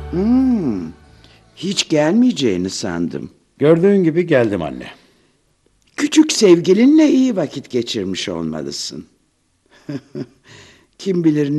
Hiç gelmeyeceğini sandım. Gördüğün gibi geldim anne. Küçük sevgilinle iyi vakit geçirmiş olmalısın. Kim bilir